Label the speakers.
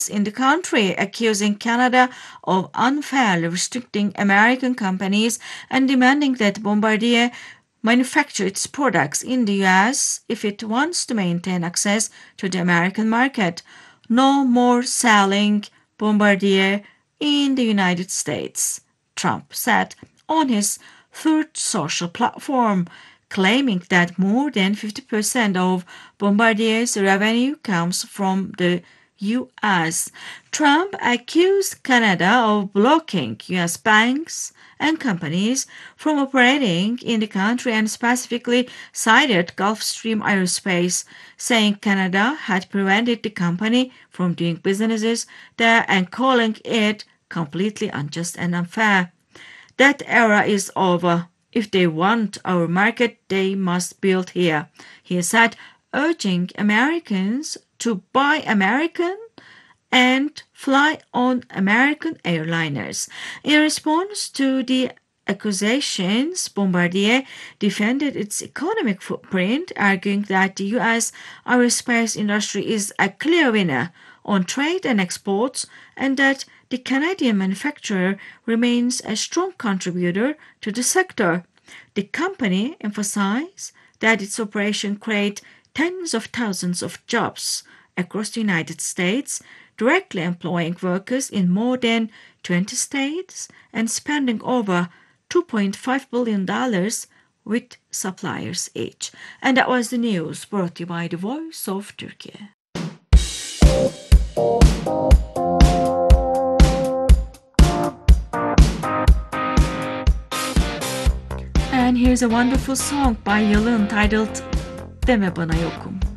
Speaker 1: in the country, accusing Canada of unfairly restricting American companies and demanding that Bombardier manufacture its products in the US if it wants to maintain access to the American market. No more selling Bombardier in the United States, Trump said on his third social platform, claiming that more than 50% of Bombardier's revenue comes from the US. Trump accused Canada of blocking US banks and companies from operating in the country and specifically cited Gulfstream Aerospace, saying Canada had prevented the company from doing businesses there and calling it completely unjust and unfair. That era is over. If they want our market, they must build here, he said, urging Americans to buy American and fly on American airliners. In response to the accusations, Bombardier defended its economic footprint, arguing that the U.S. aerospace industry is a clear winner on trade and exports and that the Canadian manufacturer remains a strong contributor to the sector. The company emphasized that its operation create tens of thousands of jobs across the United States, directly employing workers in more than 20 states and spending over $2.5 billion with suppliers each. And that was the news brought to you by the Voice of Turkey. And here's a wonderful song by Yalın titled Deme Bana Yokum.